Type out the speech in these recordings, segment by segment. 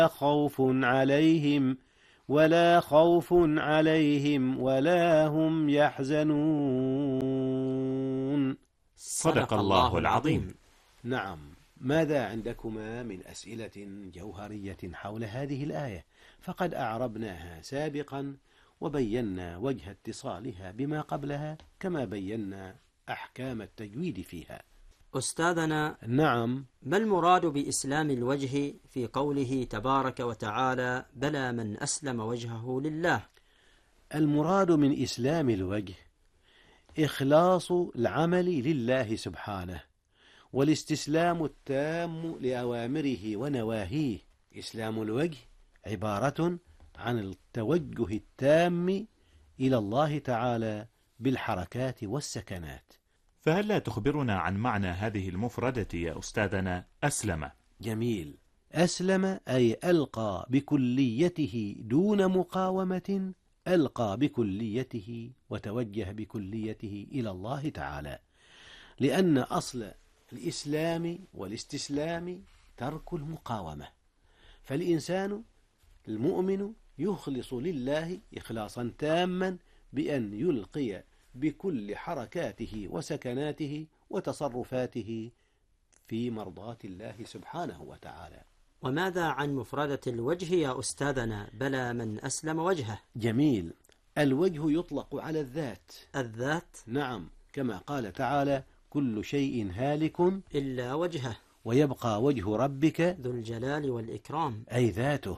خوف عليهم ولا هم يحزنون. صدق الله العظيم. نعم، ماذا عندكما من أسئلة جوهرية حول هذه الآية؟ فقد أعربناها سابقا وبينا وجه اتصالها بما قبلها، كما بينا أحكام التجويد فيها. أستاذنا، نعم، ما المراد بإسلام الوجه في قوله تبارك وتعالى بلى من أسلم وجهه لله؟ المراد من إسلام الوجه إخلاص العمل لله سبحانه، والاستسلام التام لأوامره ونواهيه. إسلام الوجه عبارة عن التوجه التام إلى الله تعالى بالحركات والسكنات. فهل لا تخبرنا عن معنى هذه المفردة يا أستاذنا أسلم؟ جميل. أسلم أي ألقى بكليته دون مقاومة، ألقى بكليته وتوجه بكليته إلى الله تعالى، لأن أصل الإسلام والاستسلام ترك المقاومة. فالإنسان المؤمن يخلص لله إخلاصا تاما بأن يلقي بكل حركاته وسكناته وتصرفاته في مرضاة الله سبحانه وتعالى. وماذا عن مفردة الوجه يا أستاذنا بلى من أسلم وجهه؟ جميل. الوجه يطلق على الذات. الذات؟ نعم، كما قال تعالى كل شيء هالك إلا وجهه ويبقى وجه ربك ذو الجلال والإكرام، أي ذاته.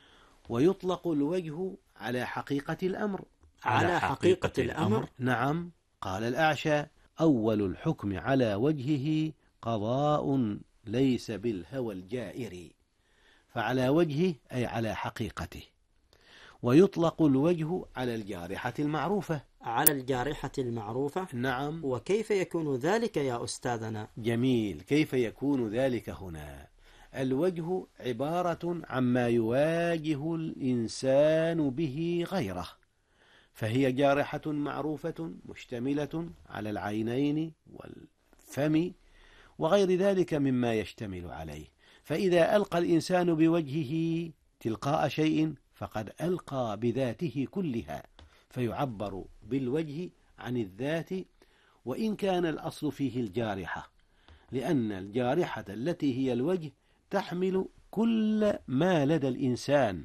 ويطلق الوجه على حقيقة الأمر. على حقيقة الأمر؟ نعم، قال الأعشى أول الحكم على وجهه قضاء ليس بالهوى الجائر، فعلى وجهه أي على حقيقته. ويطلق الوجه على الجارحة المعروفة. على الجارحة المعروفة؟ نعم. وكيف يكون ذلك يا أستاذنا؟ جميل. كيف يكون ذلك هنا؟ الوجه عبارة عما يواجه الإنسان به غيره، فهي جارحة معروفة مشتملة على العينين والفم وغير ذلك مما يشتمل عليه. فإذا ألقى الإنسان بوجهه تلقاء شيء فقد ألقى بذاته كلها، فيعبر بالوجه عن الذات، وإن كان الأصل فيه الجارحة، لأن الجارحة التي هي الوجه تحمل كل ما لدى الإنسان.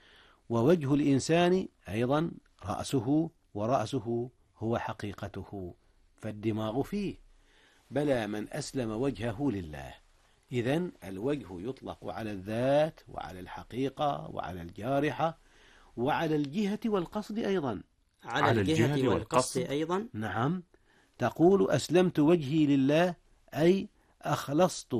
ووجه الإنسان أيضا رأسه، ورأسه هو حقيقته، فالدماغ فيه. بلى من أسلم وجهه لله. إذن الوجه يطلق على الذات وعلى الحقيقة وعلى الجارحة وعلى الجهة والقصد أيضا. على الجهة والقصد أيضا؟ نعم، تقول أسلمت وجهي لله أي أخلصت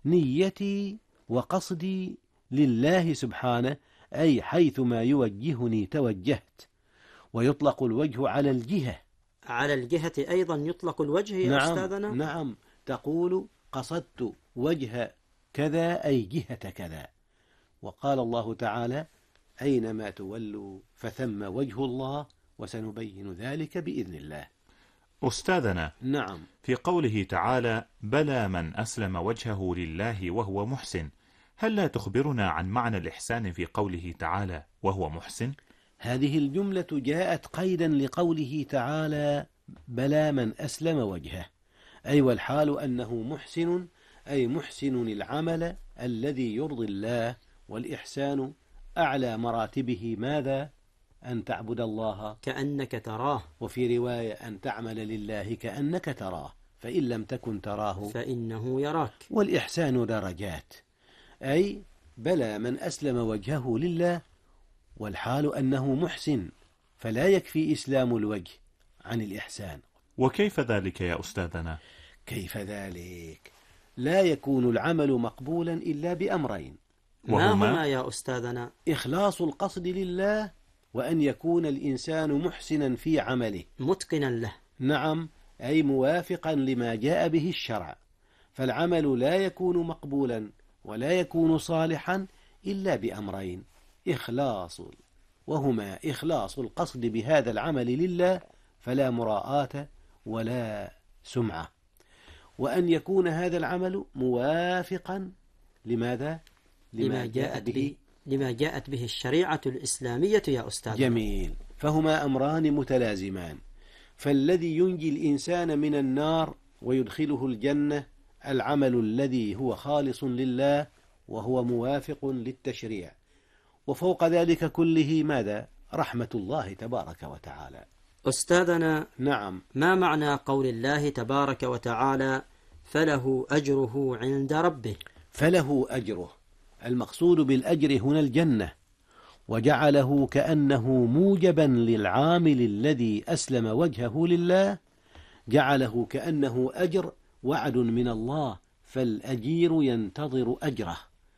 نيتي وقصدي لله سبحانه، أي حيثما يوجهني توجهت. ويطلق الوجه على الجهة. على الجهة أيضا يطلق الوجه يا أستاذنا؟ نعم، تقول قصدت وجه كذا أي جهة كذا. وقال الله تعالى أينما تولوا فثم وجه الله، وسنبين ذلك بإذن الله. أستاذنا، نعم، في قوله تعالى بلى من أسلم وجهه لله وهو محسن، هل لا تخبرنا عن معنى الإحسان في قوله تعالى وهو محسن؟ هذه الجملة جاءت قيدا لقوله تعالى بلى من أسلم وجهه، أي والحال أنه محسن، أي محسن العمل الذي يرضي الله. والإحسان أعلى مراتبه ماذا؟ أن تعبد الله كأنك تراه، وفي رواية أن تعمل لله كأنك تراه، فإن لم تكن تراه فإنه يراك. والإحسان درجات، أي بلى من أسلم وجهه لله والحال أنه محسن، فلا يكفي إسلام الوجه عن الإحسان. وكيف ذلك يا أستاذنا؟ كيف ذلك؟ لا يكون العمل مقبولا إلا بأمرين. ما هما يا أستاذنا؟ إخلاص القصد لله، وأن يكون الإنسان محسنا في عمله متقنا له. نعم، أي موافقا لما جاء به الشرع. فالعمل لا يكون مقبولا ولا يكون صالحا إلا بأمرين: وهما إخلاص القصد بهذا العمل لله فلا مراءة ولا سمعة، وأن يكون هذا العمل موافقا لماذا؟ لما جاءت به لما جاءت به الشريعة الإسلامية يا أستاذ؟ جميل، فهما أمران متلازمان. فالذي ينجي الإنسان من النار ويدخله الجنة العمل الذي هو خالص لله وهو موافق للتشريع، وفوق ذلك كله ماذا؟ رحمة الله تبارك وتعالى. أستاذنا، نعم، ما معنى قول الله تبارك وتعالى فله أجره عند ربه؟ فله أجره، المقصود بالأجر هنا الجنة، وجعله كأنه موجبا للعامل الذي أسلم وجهه لله، جعله كأنه أجر وعد من الله، فالأجير ينتظر أجره،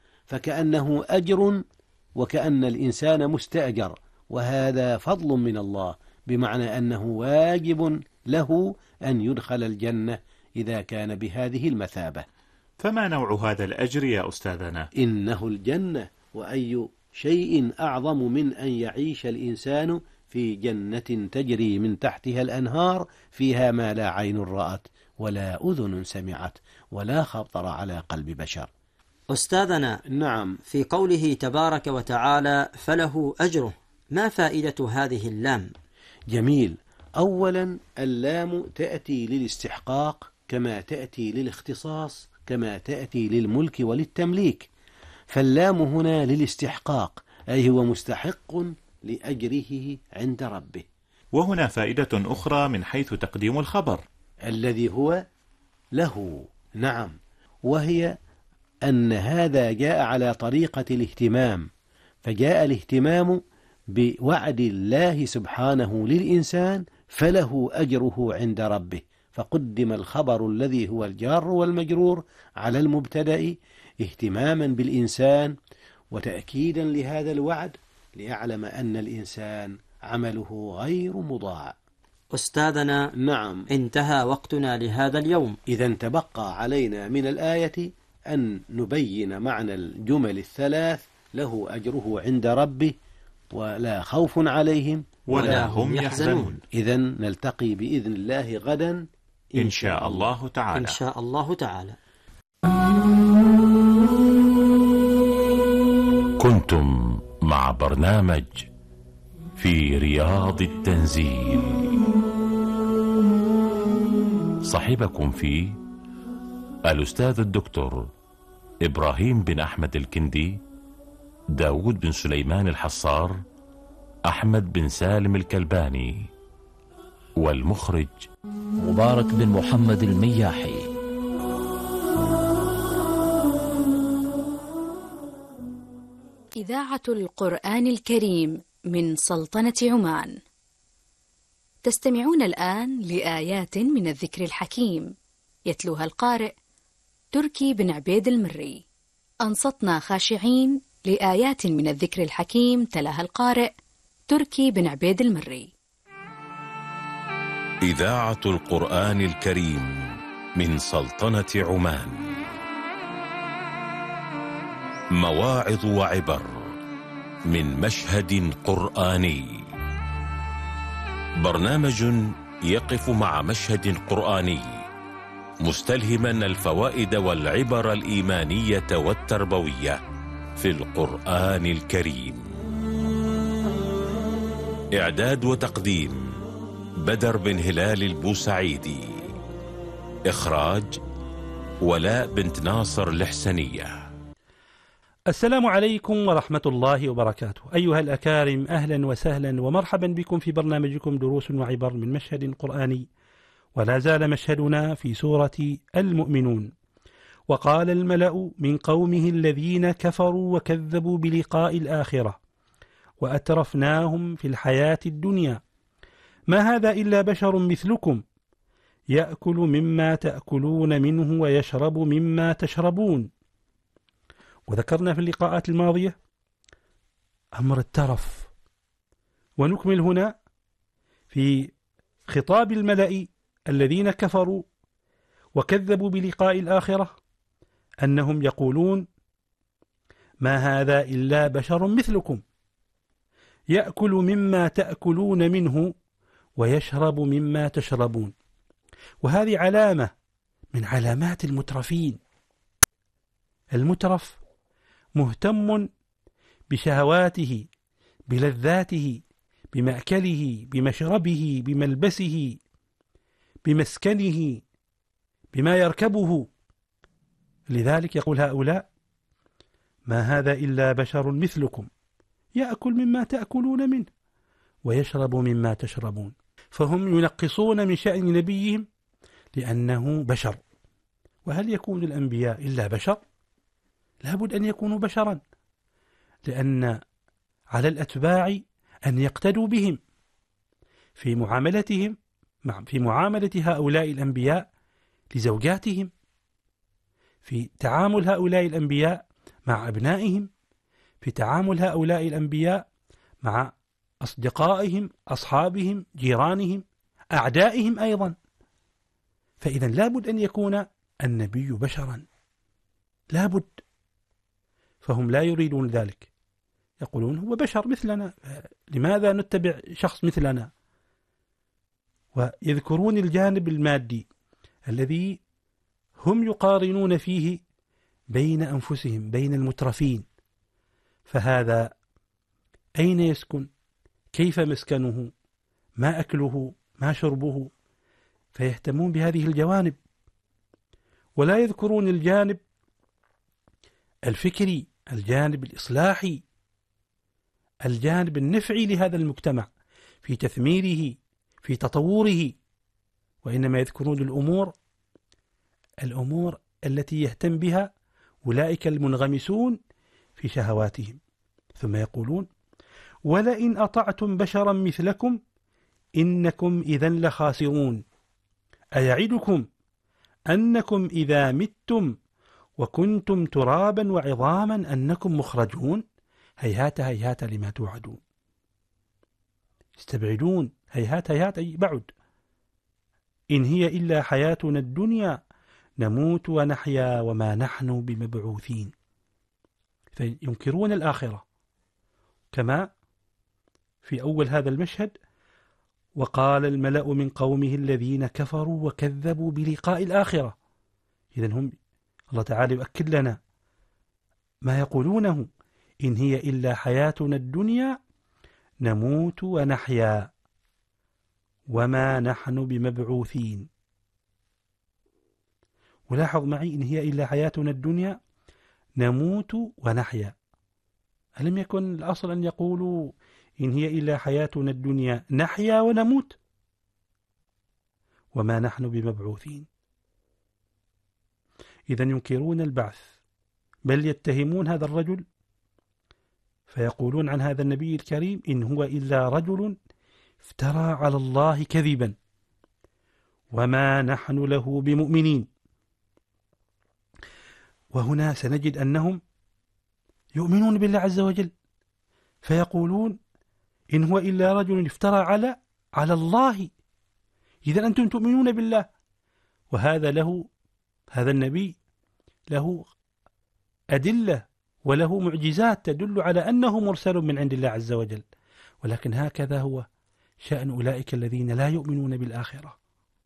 فكأنه أجر وكأن الإنسان مستأجر، وهذا فضل من الله، بمعنى أنه واجب له أن يدخل الجنة إذا كان بهذه المثابة. فما نوع هذا الأجر يا أستاذنا؟ إنه الجنة، وأي شيء أعظم من أن يعيش الإنسان في جنة تجري من تحتها الأنهار فيها ما لا عين رأت ولا أذن سمعت ولا خطر على قلب بشر. أستاذنا، نعم، في قوله تبارك وتعالى فله أجره، ما فائدة هذه اللام؟ جميل. أولا اللام تأتي للاستحقاق كما تأتي للاختصاص كما تأتي للملك وللتمليك، فاللام هنا للاستحقاق، أي هو مستحق لأجره عند ربه. وهنا فائدة أخرى من حيث تقديم الخبر الذي هو له، نعم، وهي أن هذا جاء على طريقة الاهتمام، فجاء الاهتمام بوعد الله سبحانه للإنسان فله أجره عند ربه، فقدم الخبر الذي هو الجار والمجرور على المبتدأ اهتماما بالإنسان وتأكيدا لهذا الوعد، ليعلم أن الإنسان عمله غير مضاع. أستاذنا، نعم، انتهى وقتنا لهذا اليوم. إذن تبقى علينا من الآية أن نبين معنى الجمل الثلاث: له أجره عند ربه، ولا خوف عليهم ولا هم يحزنون. إذن نلتقي بإذن الله غدا إن شاء الله تعالى. إن شاء الله تعالى. كنتم مع برنامج في رياض التنزيل، صاحبكم فيه الأستاذ الدكتور إبراهيم بن أحمد الكندي، داود بن سليمان الحصار، أحمد بن سالم الكلباني، والمخرج مبارك بن محمد المياحي. إذاعة القرآن الكريم من سلطنة عمان. تستمعون الآن لآيات من الذكر الحكيم، يتلوها القارئ تركي بن عبيد المري. أنصتنا خاشعين لآيات من الذكر الحكيم تلاها القارئ تركي بن عبيد المري. إذاعة القرآن الكريم من سلطنة عمان، مواعظ وعبر من مشهد قرآني، برنامج يقف مع مشهد قرآني مستلهما الفوائد والعبر الإيمانية والتربوية في القرآن الكريم. إعداد وتقديم بدر بن هلال البوسعيدي، إخراج ولاء بنت ناصر الحسنية. السلام عليكم ورحمة الله وبركاته. أيها الأكارم، أهلا وسهلا ومرحبا بكم في برنامجكم دروس وعبر من مشهد قرآني، ولا زال مشهدنا في سورة المؤمنون. وقال الملأ من قومه الذين كفروا وكذبوا بلقاء الآخرة وأترفناهم في الحياة الدنيا ما هذا إلا بشر مثلكم يأكل مما تأكلون منه ويشرب مما تشربون. وذكرنا في اللقاءات الماضية أمر الترف، ونكمل هنا في خطاب الملأ الذين كفروا وكذبوا بلقاء الآخرة أنهم يقولون ما هذا إلا بشر مثلكم يأكل مما تأكلون منه ويشرب مما تشربون. وهذه علامة من علامات المترفين. المترف مهتم بشهواته، بلذاته، بمأكله، بمشربه، بملبسه، بمسكنه، بما يركبه. لذلك يقول هؤلاء: ما هذا إلا بشر مثلكم يأكل مما تأكلون منه ويشرب مما تشربون. فهم ينقصون من شأن نبيهم لأنه بشر. وهل يكون الأنبياء إلا بشر؟ لابد أن يكونوا بشرا، لأن على الأتباع أن يقتدوا بهم في معاملتهم، في معاملة هؤلاء الأنبياء لزوجاتهم، في تعامل هؤلاء الأنبياء مع أبنائهم، في تعامل هؤلاء الأنبياء مع أصدقائهم، أصحابهم، جيرانهم، أعدائهم أيضا. فإذا لابد أن يكون النبي بشرا، لابد. فهم لا يريدون ذلك، يقولون هو بشر مثلنا، لماذا نتبع شخص مثلنا؟ ويذكرون الجانب المادي الذي هم يقارنون فيه بين أنفسهم، بين المترفين. فهذا أين يسكن؟ كيف مسكنه؟ ما أكله؟ ما شربه؟ فيهتمون بهذه الجوانب، ولا يذكرون الجانب الفكري، الجانب الإصلاحي، الجانب النفعي لهذا المجتمع في تثميره، في تطوره. وإنما يذكرون الأمور التي يهتم بها أولئك المنغمسون في شهواتهم. ثم يقولون: ولئن أطعتم بشرا مثلكم إنكم إذا لخاسرون أيعدكم أنكم إذا متم وكنتم ترابا وعظاما أنكم مخرجون هيهات هيهات لما توعدون. استبعدون، هيهات هيهات أي بعد. إن هي إلا حياتنا الدنيا نموت ونحيا وما نحن بمبعوثين. فينكرون الآخرة، كما في أول هذا المشهد: وقال الملأ من قومه الذين كفروا وكذبوا بلقاء الآخرة. إذن هم، الله تعالى يؤكد لنا ما يقولونه: إن هي إلا حياتنا الدنيا نموت ونحيا وما نحن بمبعوثين. ولاحظ معي: إن هي إلا حياتنا الدنيا نموت ونحيا. ألم يكن الأصل أن يقولوا إن هي إلا حياتنا الدنيا نحيا ونموت وما نحن بمبعوثين؟ إذن ينكرون البعث، بل يتهمون هذا الرجل، فيقولون عن هذا النبي الكريم: إن هو إلا رجل افترى على الله كذبا وما نحن له بمؤمنين. وهنا سنجد أنهم يؤمنون بالله عز وجل، فيقولون: إن هو إلا رجل افترى على الله. إذا أنتم تؤمنون بالله، هذا النبي له أدلة وله معجزات تدل على أنه مرسل من عند الله عز وجل. ولكن هكذا هو شأن أولئك الذين لا يؤمنون بالآخرة.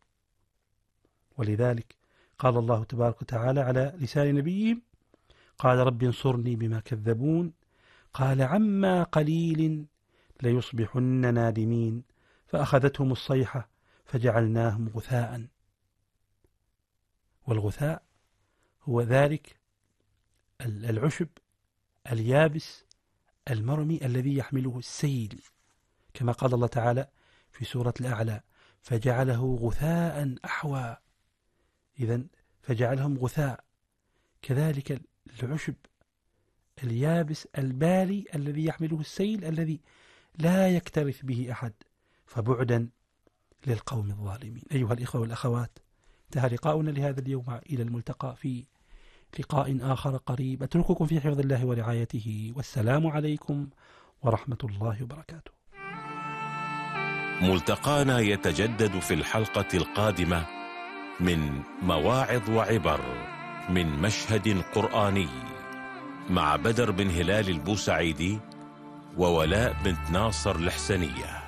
ولذلك قال الله تبارك وتعالى على لسان نبيهم: قال رب انصرني بما كذبون قال عما قليل ليصبحن نادمين فأخذتهم الصيحة فجعلناهم غثاء. والغثاء هو ذلك العشب اليابس المرمي الذي يحمله السيل، كما قال الله تعالى في سورة الأعلى: فجعله غثاء أحوى. إذن فجعلهم غثاء. كذلك العشب اليابس البالي الذي يحمله السيل الذي لا يكترث به أحد. فبعدا للقوم الظالمين. أيها الإخوة والأخوات، انتهى لقاؤنا لهذا اليوم، إلى الملتقى في لقاء آخر قريب. أترككم في حفظ الله ورعايته، والسلام عليكم ورحمة الله وبركاته. ملتقانا يتجدد في الحلقة القادمة من مواعظ وعبر من مشهد قرآني مع بدر بن هلال البوسعيدي وولاء بنت ناصر الحسنية.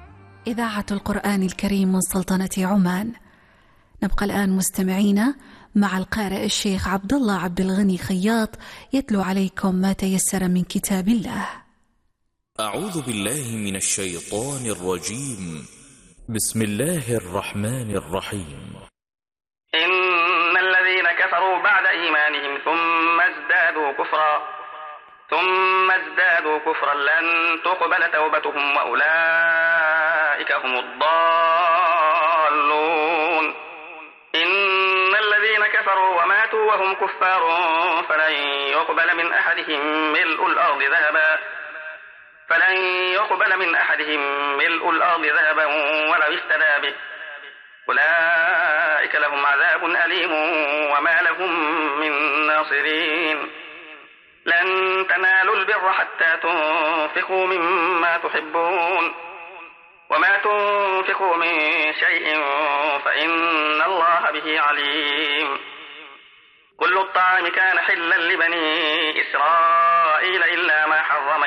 إذاعة القرآن الكريم من سلطنة عمان. نبقى الآن مستمعين مع القارئ الشيخ عبد الله عبد الغني خياط يتلو عليكم ما تيسر من كتاب الله. أعوذ بالله من الشيطان الرجيم. بسم الله الرحمن الرحيم. إن الذين كفروا بعد إيمانهم ثم ازدادوا كفرا لن تقبل توبتهم وأولئك هم الضالون. إن الذين كفروا وماتوا وهم كفار فلن يقبل من أحدهم ملء الأرض ذهبا ولو افتدى به. أولئك لهم عذاب أليم وما لهم من ناصرين. لن تنالوا البر حتى تنفقوا مما تحبون وما تنفقوا من شيء فإن الله به عليم. كل الطعام كان حلا لبني إسرائيل إلا ما حرم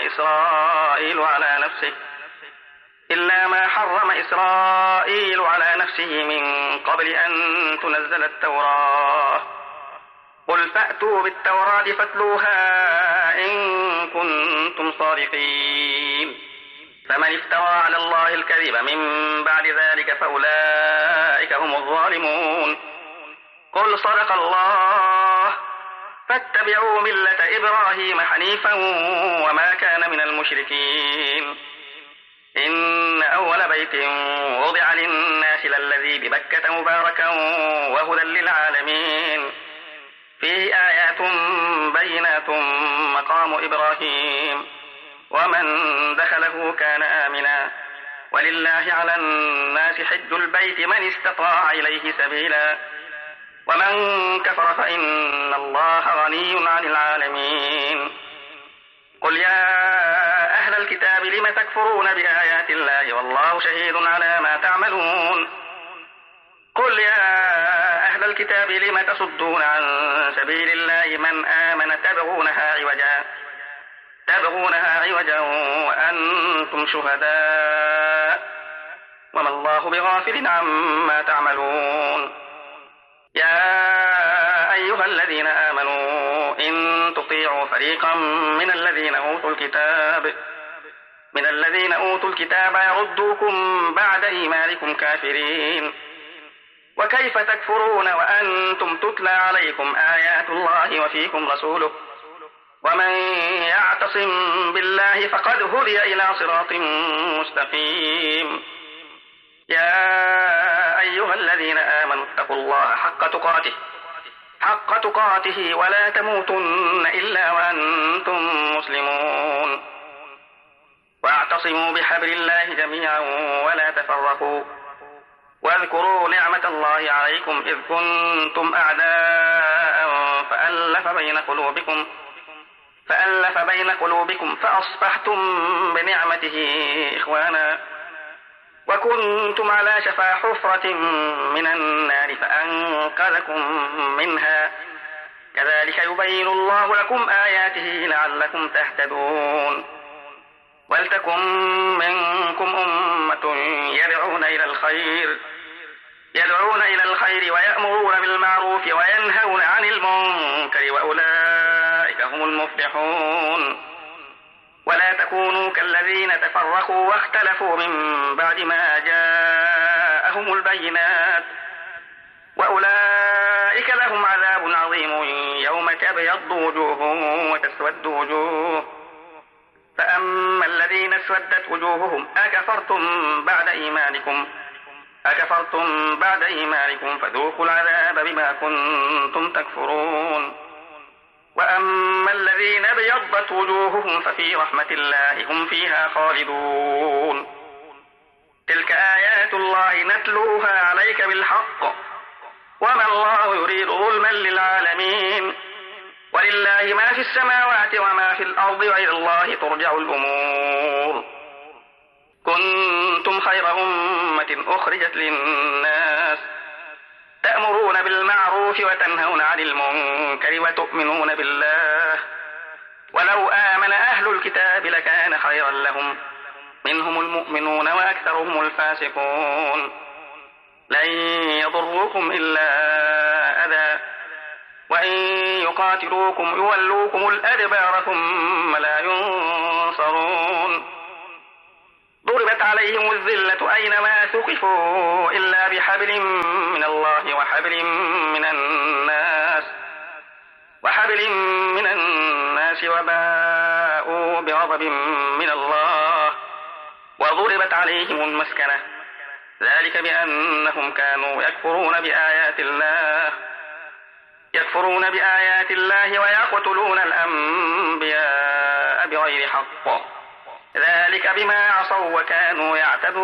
إسرائيل على نفسه من قبل أن تنزل التوراة. قل فأتوا بالتوراة فاتلوها إن كنتم صادقين. فمن افترى على الله الكذب من بعد ذلك فأولئك هم الظالمون. قل صدق الله فاتبعوا ملة إبراهيم حنيفا وما كان من المشركين. إن أول بيت وضع للناس للذي ببكة مباركا وهدى للعالمين. فيه آيات بينات مقام إبراهيم ومن دخله كان آمنا. ولله على الناس حج البيت من استطاع إليه سبيلا. ومن كفر فإن الله غني عن العالمين. قل يا أهل الكتاب لم تكفرون بآيات الله والله شهيد على ما تعملون. قل يا أهل الكتاب لم تصدون عن سبيل الله من آمن تبغونها عوجا وأنتم شهداء وما الله بغافل عما تعملون. يا أيها الذين آمنوا إن تطيعوا فريقا من الذين أوتوا الكتاب يردوكم بعد إيمانكم كافرين. وكيف تكفرون وأنتم تتلى عليكم آيات الله وفيكم رسوله. ومن يعتصم بالله فقد هدي إلى صراط مستقيم. يا أيها الذين آمنوا اتقوا الله حق تقاته ولا تموتن إلا وأنتم مسلمون. واعتصموا بحبل الله جميعا ولا تفرقوا. واذكروا نعمة الله عليكم إذ كنتم أعداء فألف بين قلوبكم فأصبحتم بنعمته إخوانا. وكنتم على شفا حفرة من النار فأنقذكم منها. كذلك يبين الله لكم آياته لعلكم تهتدون. ولتكن منكم أمة يدعون إلى الخير ويأمرون بالمعروف وينهون عن المنكر وأولئك هم المفلحون. ولا تكونوا كالذين تفرقوا واختلفوا من بعد ما جاءهم البينات وأولئك لهم عذاب عظيم يوم تبيض وجوه وتسود وجوه. فأما الذين اسودت وجوههم أكفرتم بعد إيمانكم فذوقوا العذاب بما كنتم تكفرون. وأما الذين ابيضت وجوههم ففي رحمة الله هم فيها خالدون. تلك آيات الله نتلوها عليك بالحق وما الله يريد ظلما للعالمين. ولله ما في السماوات وما في الأرض وإلى الله ترجع الأمور. كنتم خير أمة أخرجت للناس تأمرون بالمعروف وتنهون عن المنكر وتؤمنون بالله. ولو آمن أهل الكتاب لكان خيرا لهم منهم المؤمنون وأكثرهم الفاسقون. لن يضروكم إلا أذى وإن يقاتلوكم يولوكم الأدبار ثم لا ينصرون ضربت عليهم الذلة أينما ثقفوا إلا بحبل من الله وحبل من الناس وباءوا بغضب من الله وضربت عليهم المسكنة ذلك بأنهم كانوا يكفرون بآيات الله ويقتلون الأنبياء بغير حق ذلك بما عصوا وكانوا يعتدون